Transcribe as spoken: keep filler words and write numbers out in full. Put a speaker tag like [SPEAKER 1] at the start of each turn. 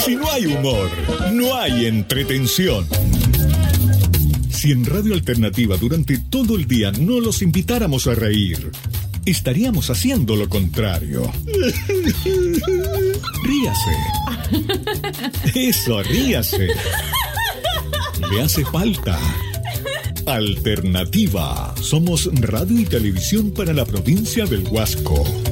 [SPEAKER 1] Si no hay humor, no hay entretención. Si en Radio Alternativa durante todo el día no los invitáramos a reír, estaríamos haciendo lo contrario. Ríase. Eso, ríase. Le hace falta. Alternativa. Somos radio y televisión para la provincia del Huasco.